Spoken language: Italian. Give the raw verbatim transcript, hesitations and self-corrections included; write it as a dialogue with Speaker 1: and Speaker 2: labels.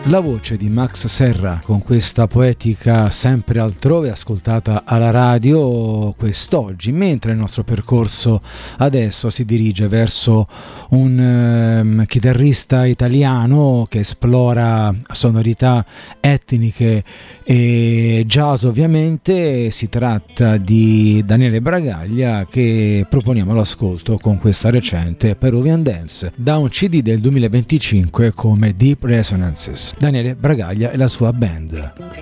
Speaker 1: La voce di Max Serra con questa poetica sempre altrove ascoltata alla radio quest'oggi, mentre il nostro percorso adesso si dirige verso un um, chitarrista italiano che esplora sonorità etniche e jazz. Ovviamente si tratta di Daniele Bragaglia, che proponiamo all'ascolto con questa recente Peruvian Dance da un C D del duemilaventicinque come Deep Resonances. Daniele Bragaglia e la sua band.